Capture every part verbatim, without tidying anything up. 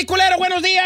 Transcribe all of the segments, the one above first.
Culero, buenos días.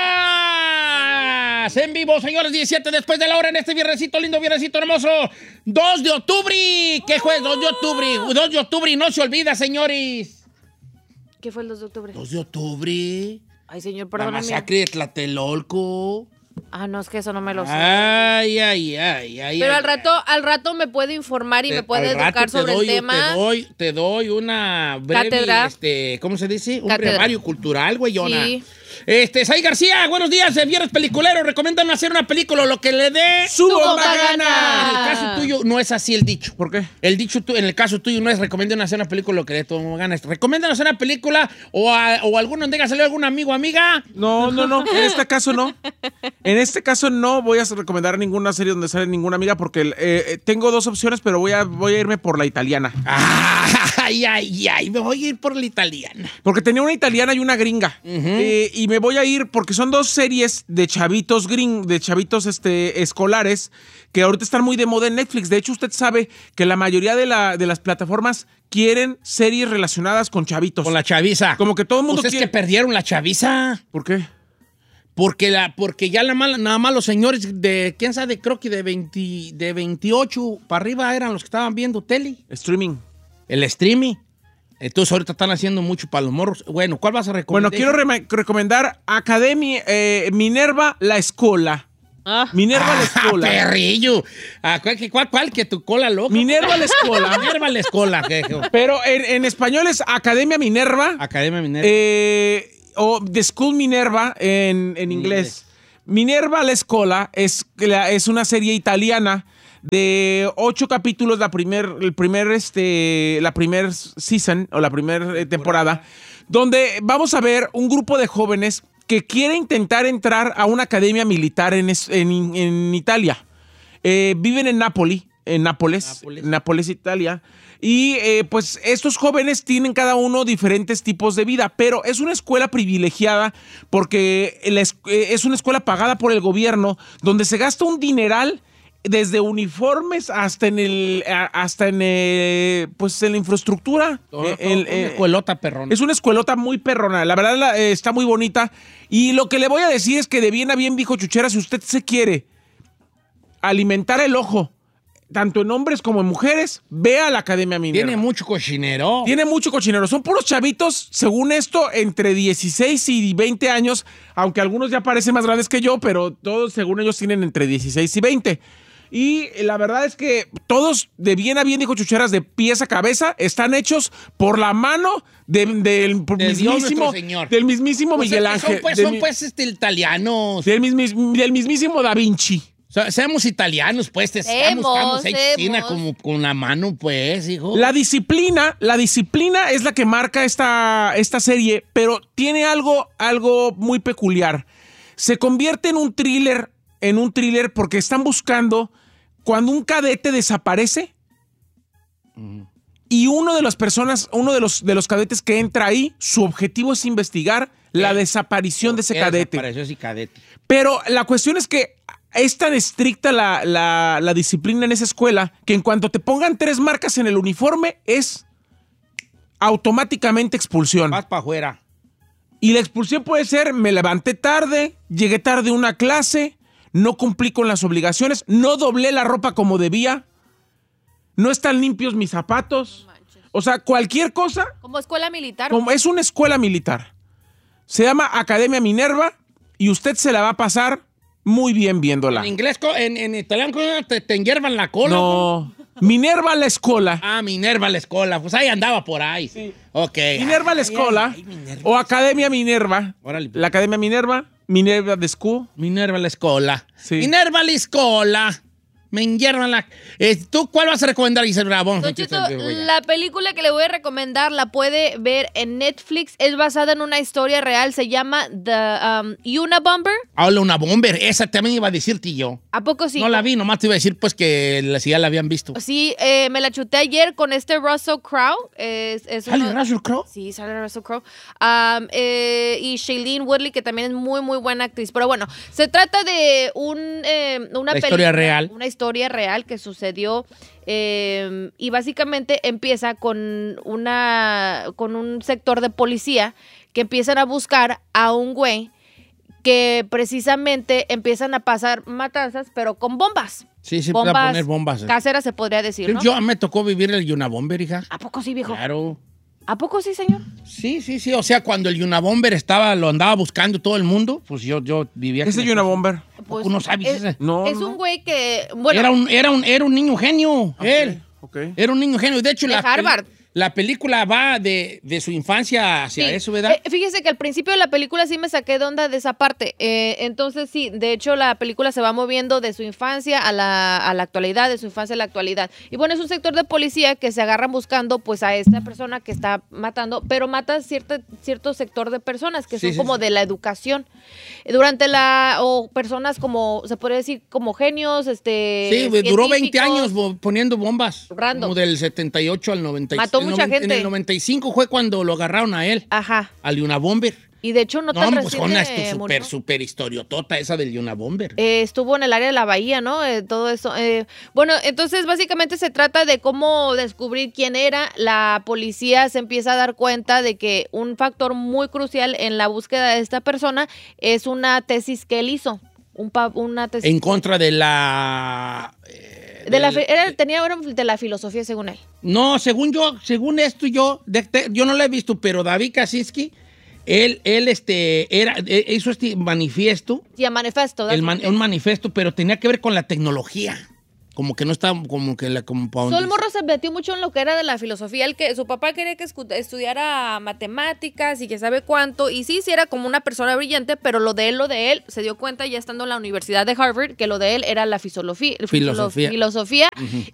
En vivo, señores, diecisiete después de la hora en este viernesito, lindo viernesito hermoso. dos de octubre. ¿Qué jueves? dos de octubre. dos de octubre y no se olvida, señores. ¿Qué fue el dos de octubre? dos de octubre. Ay, señor, La perdóname. masacre de Tlatelolco. Ah, no, es que eso no me lo sé. Ay, ay, ay, ay. Pero ay, al rato, al rato me puede informar y te, me puede al rato educar te sobre doy, el tema. Te doy, te doy una breve, Cátedra. este, ¿cómo se dice? Un Cátedra. brevario cultural, güeyona. Sí. Este, Sai García, buenos días, de Viernes Peliculero. Recomiendan hacer una película, lo que le dé su bomba gana. En el caso tuyo no es así el dicho. ¿Por qué? El dicho tu- en el caso tuyo no es recomiendan hacer una película, lo que le dé tu bomba gana. Recomiendan hacer una película o, a, o alguno donde haya salido algún amigo o amiga. No, no, no. En este caso no. En este caso no voy a recomendar ninguna serie donde sale ninguna amiga porque eh, eh, tengo dos opciones, pero voy a, voy a irme por la italiana. Ay, ay, ay, me voy a ir por la italiana. Porque tenía una italiana y una gringa. Ujú. Eh, y me voy a ir porque son dos series de chavitos gring, de chavitos este, escolares que ahorita están muy de moda en Netflix. De hecho, usted sabe que la mayoría de, la, de las plataformas quieren series relacionadas con chavitos. Con la chaviza. Como que todo el mundo Ustedes quiere... que perdieron la chaviza. ¿Por qué? Porque, la, porque ya la mala- nada más los señores de, quién sabe, creo que de, veinte, de veintiocho para arriba eran los que estaban viendo tele. Streaming. El streaming. Entonces ahorita están haciendo mucho para los morros. Bueno, ¿cuál vas a recomendar? Bueno, quiero re- recomendar Academia eh, Minerva La Escola. Ah. Minerva La Ah, Escola. perrillo. Ah, ¿cuál, que- cuál, cuál? Que tu cola loca. Minerva La Escola. Minerva la escola. que- que- Pero en, en español es Academia Minerva. Academia Minerva. Eh, o The School Minerva en, en inglés. Minerva La Escola es, la- es una serie italiana de ocho capítulos, la primer, el primer, este, la primer season o la primera temporada, donde vamos a ver un grupo de jóvenes que quiere intentar entrar a una academia militar en, es- en- en Italia. Eh, viven en Nápoli, en Nápoles, Nápoles. Nápoles, Italia. Y eh, pues estos jóvenes tienen cada uno diferentes tipos de vida, pero es una escuela privilegiada porque la es, eh, es una escuela pagada por el gobierno donde se gasta un dineral desde uniformes hasta en el a- hasta en eh, pues en la infraestructura. Todo- Eh, todo- el- una eh, escuelota perrona. es una escuelota muy perrona. La verdad la- eh, está muy bonita. Y lo que le voy a decir es que de bien a bien, viejo Chuchera, si usted se quiere alimentar el ojo, tanto en hombres como en mujeres, vea la Academia Minerva. Tiene mucho cochinero. Tiene mucho cochinero. Son puros chavitos, según esto, entre dieciséis y veinte años, aunque algunos ya parecen más grandes que yo, pero todos, según ellos, tienen entre dieciséis y veinte. Y la verdad es que todos, de bien a bien, dijo Chucheras, de pies a cabeza, están hechos por la mano de- del De Dios mismísimo, nuestro Señor. del mismísimo Pues Miguel es que Ángel. Son pues, del son, mi- pues este, italianos. del, mismis- del mismísimo Da Vinci. O sea, seamos italianos, pues. te- Estamos, Semos, estamos hechos China semos. como con la mano, pues, hijo. La disciplina, la disciplina es la que marca esta, esta serie, pero tiene algo, algo muy peculiar. Se convierte en un thriller, en un thriller porque están buscando cuando un cadete desaparece y uno de las personas, uno de los, de los cadetes que entra ahí, su objetivo es investigar la ¿Qué? desaparición de ese ¿Qué cadete. desapareció ese cadete? Pero la cuestión es que es tan estricta la, la- la disciplina en esa escuela que en cuanto te pongan tres marcas en el uniforme es automáticamente expulsión. Vas para afuera. Y la expulsión puede ser, me levanté tarde, llegué tarde a una clase, no cumplí con las obligaciones, no doblé la ropa como debía, no están limpios mis zapatos. O sea, cualquier cosa, Como escuela militar. como es una escuela militar. Se llama Academia Minerva y usted se la va a pasar muy bien viéndola. En inglés, co- en, en italiano, ¿cómo te, te enhiervan la cola? No, Minerva la escuela. Ah, Minerva la escuela. Pues ahí andaba por ahí. Sí. Ok. Minerva la Ay, escuela ay, ay, Minerva. o Academia Minerva. Órale. La Academia Minerva, Minerva de School. Minerva la escuela. Sí. Minerva la escuela. Me enhiervan la... Eh, ¿Tú cuál vas a recomendar, Giselle Bravo? Don Cheto, la película que le voy a recomendar la puede ver en Netflix. Es basada en una historia real. Se llama The um, Unabomber. Habla una bomber. Esa también iba a decirte yo. ¿A poco sí? No la vi, nomás te iba a decir pues que la, si ya la habían visto. Sí, eh, me la chuté ayer con este Russell Crowe. Es, es ¿Sale uno- Russell Crowe? Sí, sale Russell Crowe. Um, eh, y Shailene Woodley, que también es muy, muy buena actriz. Pero bueno, se trata de un, eh, una La historia película- real. Una historia real que sucedió. eh, y básicamente empieza con, una, con un sector de policía que empiezan a buscar a un güey que precisamente empiezan a pasar matanzas, pero con bombas. Sí, sí, bombas para poner bombas. caseras se podría decir, ¿no? Yo me tocó vivir el Unabomber, hija. ¿A poco sí, viejo? Claro. ¿A poco sí, señor? Sí, sí, sí. O sea, cuando el Unabomber estaba, lo andaba buscando todo el mundo, pues yo, yo vivía... ¿Qué es el Unabomber? Pues, ¿No sabes es, ese? No, es no. un güey que, bueno... Era un, era un, era un niño genio, Okay, él. okay. Era un niño genio. De hecho, De la, Harvard. la película va de, de su infancia hacia Sí. eso, ¿verdad? Eh, fíjese que al principio de la película sí me saqué de onda de esa parte. Eh, entonces sí, de hecho la película se va moviendo de su infancia a la, a la actualidad, de su infancia a la actualidad. Y bueno, es un sector de policía que se agarran buscando pues a esta persona que está matando, pero mata cierto, cierto sector de personas que Sí, son sí, como sí. de la educación. Durante la, o personas como, se podría decir, como genios, este... Sí, güey, duró veinte científicos. años bo- poniendo bombas. Random. Como del setenta y ocho al noventa y cinco. Mató El mucha noven- gente. En el noventa y cinco fue cuando lo agarraron a él, Ajá. al Unabomber. Y de hecho no tan No, pues reciente una estu- murió. super, super historiotota esa del Unabomber. Eh, estuvo en el área de la bahía, ¿no? Eh, todo eso. Eh, bueno, entonces básicamente se trata de cómo descubrir quién era. La policía se empieza a dar cuenta de que un factor muy crucial en la búsqueda de esta persona es una tesis que él hizo. Un pa- una tesis. En contra de la... eh, de la del- fi- era, tenía era de la filosofía, según él. No, según yo, según esto yo, de- de- yo no lo he visto, pero David Kaczynski, él, él este, era, eh, hizo este manifiesto, Y a manifesto. el man- un manifiesto, pero tenía que ver con la tecnología. Como que no estaba, como que la... Como pa' donde- Sol Morro se metió mucho en lo que era de la filosofía. El que su papá quería que escu- estudiara matemáticas y que sabe cuánto. Y sí, sí era como una persona brillante, pero lo de él, lo de él, se dio cuenta ya estando en la Universidad de Harvard que lo de él era la filosofía. Filosofía. filosofía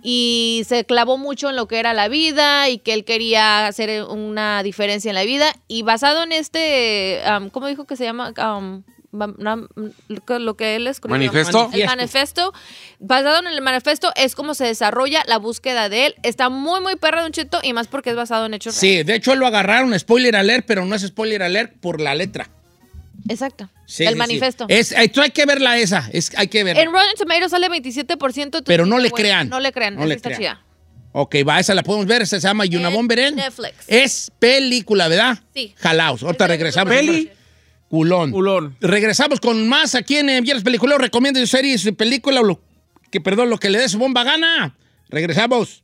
y se clavó mucho en lo que era la vida y que él quería hacer una diferencia en la vida. Y basado en este, um, ¿cómo dijo que se llama? Um, ma- na- lo que él escribió. ¿Manifiesto? El manifiesto. Basado en el manifiesto es como se desarrolla la búsqueda de él. Está muy, muy perra, Don Cheto, y más porque es basado en hechos reales. Sí, de hecho lo agarraron, spoiler alert, pero no es spoiler alert por la letra. Exacto. Sí, el sí, manifiesto. Sí. Es, esto hay que verla esa, es, hay que verla. En Rotten Tomatoes sale veintisiete por ciento. Pero no le bueno, crean. No le crean, No esa le está crean. chida. Ok, va, esa la podemos ver, esa se llama Unabomber en Netflix. Es película, ¿verdad? Sí. Jalaos, ahorita Es de- regresamos. Peli. Culón. Culón. Regresamos con más aquí en eh, Viernes Peliculero. Recomienda su serie, su película, o lo, que perdón, lo que le dé su bomba gana. Regresamos.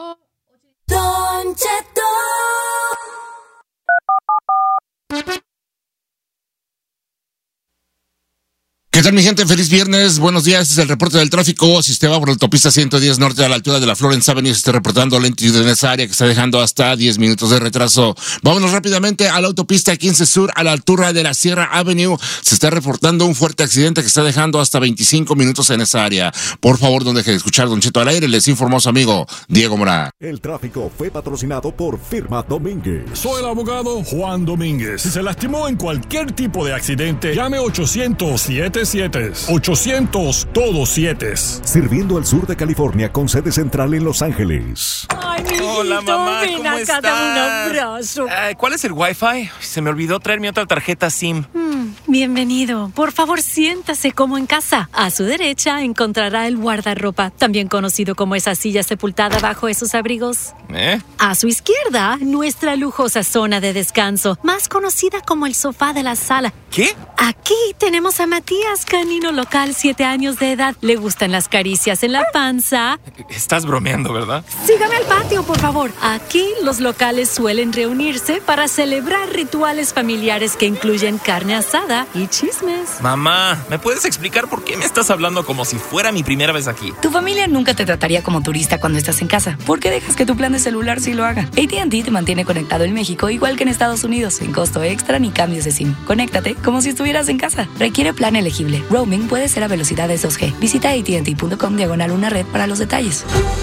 Don Cheto. ¿Qué tal, mi gente? Feliz viernes. Buenos días. Este es el reporte del tráfico. Si usted va por la autopista ciento diez norte a la altura de la Florence Avenue, se está reportando lentitud en esa área que está dejando hasta diez minutos de retraso. Vámonos rápidamente a la autopista quince Sur a la altura de la Sierra Avenue. Se está reportando un fuerte accidente que está dejando hasta veinticinco minutos en esa área. Por favor, no deje de escuchar Don Cheto al aire. Les informó su amigo Diego Morán. El tráfico fue patrocinado por Firma Domínguez. Soy el abogado Juan Domínguez. Si se lastimó en cualquier tipo de accidente, llame ochocientos siete siete. ochocientos todos siete. Sirviendo al sur de California con sede central en Los Ángeles. Ay, mijito, Hola, mamá, ven ¿cómo acá, estás? dame un abrazo. Ay, ¿cuál es el Wi-Fi? Se me olvidó traer mi otra tarjeta SIM. Mm, bienvenido. Por favor, siéntase como en casa. A su derecha encontrará el guardarropa, también conocido como esa silla sepultada bajo esos abrigos. ¿Eh? A su izquierda, nuestra lujosa zona de descanso, más conocida como el sofá de la sala. ¿Qué? Aquí tenemos a Matías, canino local, siete años de edad. Le gustan las caricias en la panza. Estás bromeando, ¿verdad? Sígame al patio, por favor. Aquí los locales suelen reunirse para celebrar rituales familiares que incluyen carne asada y chismes. Mamá, ¿me puedes explicar por qué me estás hablando como si fuera mi primera vez aquí? Tu familia nunca te trataría como turista cuando estás en casa. ¿Por qué dejas que tu plan de celular sí lo haga? A T and T te mantiene conectado en México igual que en Estados Unidos, sin costo extra ni cambios de SIM. Conéctate como si estuvieras en casa. Requiere plan elegible. Roaming puede ser a velocidades dos G. Visita A T and T punto com diagonal una red para los detalles.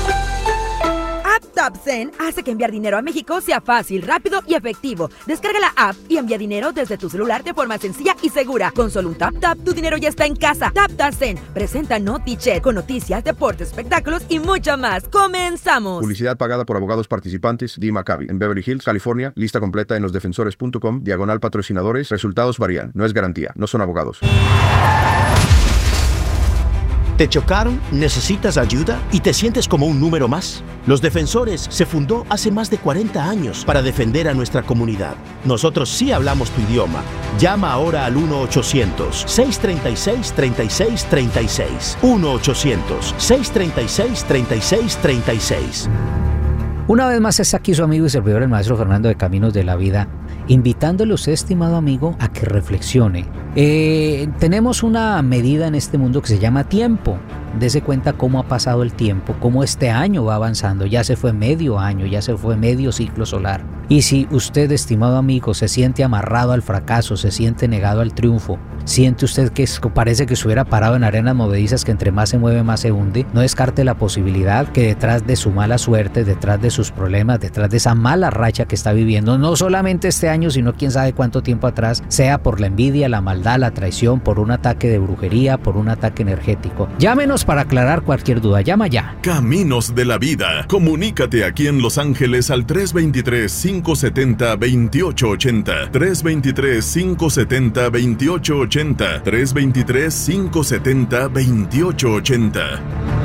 TapTapSend hace que enviar dinero a México sea fácil, rápido y efectivo. Descarga la app y envía dinero desde tu celular de forma sencilla y segura. Con solo un tap tap, tu dinero ya está en casa. TapTapSend presenta NotiChat con noticias, deportes, espectáculos y mucho más. ¡Comenzamos! Publicidad pagada por abogados participantes. Dee Maccabi, en Beverly Hills, California. Lista completa en losdefensores punto com. Diagonal patrocinadores. Resultados varían. No es garantía. No son abogados. ¿Te chocaron? ¿Necesitas ayuda? ¿Y te sientes como un número más? Los Defensores se fundó hace más de cuarenta años para defender a nuestra comunidad. Nosotros sí hablamos tu idioma. Llama ahora al uno ochocientos, seis tres seis, tres seis tres seis. uno ochocientos, seis tres seis, tres seis tres seis. Una vez más está aquí su amigo y servidor el maestro Fernando de Caminos de la Vida, invitándole a usted, estimado amigo, a que reflexione. Eh, tenemos una medida en este mundo que se llama tiempo. Dese cuenta cómo ha pasado el tiempo, cómo este año va avanzando. Ya se fue medio año, ya se fue medio ciclo solar. Y si usted, estimado amigo, se siente amarrado al fracaso, se siente negado al triunfo, siente usted que es, parece que estuviera parado en arenas movedizas que entre más se mueve más se hunde, no descarte la posibilidad que detrás de su mala suerte, detrás de sus problemas, detrás de esa mala racha que está viviendo, no solamente este año, sino quién sabe cuánto tiempo atrás, sea por la envidia, la maldad, la traición, por un ataque de brujería, por un ataque energético. Llámenos para aclarar cualquier duda. Llama ya. Caminos de la Vida. Comunícate aquí en Los Ángeles al tres dos tres, cinco siete cero, dos ocho ocho cero. tres dos tres, cinco siete cero, dos ocho ocho cero. tres dos tres, cinco siete cero, dos ocho ocho cero.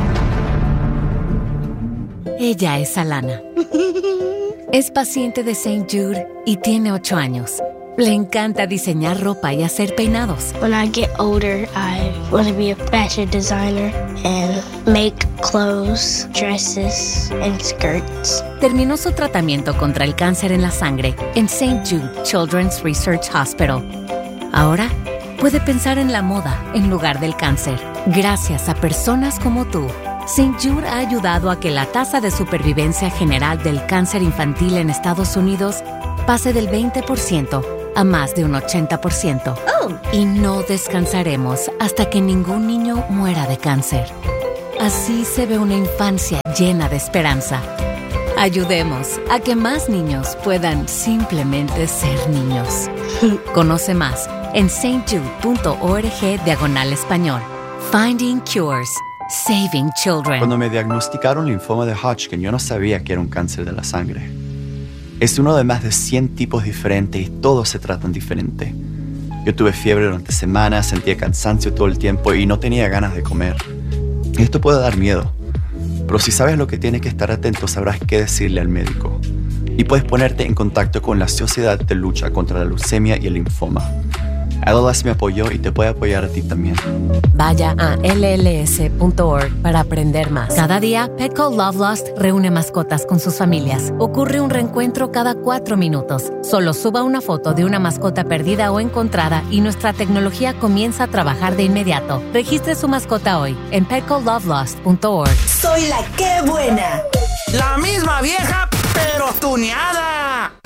Ella es Alana. Es paciente de Saint Jude y tiene ocho años. Le encanta diseñar ropa y hacer peinados. When I get older, I want to be a fashion designer and make clothes, dresses, and skirts. Terminó su tratamiento contra el cáncer en la sangre en Saint Jude Children's Research Hospital. Ahora puede pensar en la moda en lugar del cáncer. Gracias a personas como tú, Saint Jude ha ayudado a que la tasa de supervivencia general del cáncer infantil en Estados Unidos pase del veinte por ciento a más de un ochenta por ciento. Oh. Y no descansaremos hasta que ningún niño muera de cáncer. Así se ve una infancia llena de esperanza. Ayudemos a que más niños puedan simplemente ser niños. Conoce más en saintjude.org diagonal español. Finding Cures. Saving Children. Cuando me diagnosticaron linfoma de Hodgkin, yo no sabía que era un cáncer de la sangre. Es uno de más de cien tipos diferentes y todos se tratan diferente. Yo tuve fiebre durante semanas, sentía cansancio todo el tiempo y no tenía ganas de comer. Esto puede dar miedo, pero si sabes lo que tienes que estar atento, sabrás qué decirle al médico. Y puedes ponerte en contacto con la Sociedad de Lucha contra la Leucemia y el Linfoma. L L S me apoyó y te puede apoyar a ti también. Vaya a L L S punto org para aprender más. Cada día, Petco Love Lost reúne mascotas con sus familias. Ocurre un reencuentro cada cuatro minutos. Solo suba una foto de una mascota perdida o encontrada y nuestra tecnología comienza a trabajar de inmediato. Registre su mascota hoy en petco love lost punto org. Soy la que buena. La misma vieja, pero tuneada.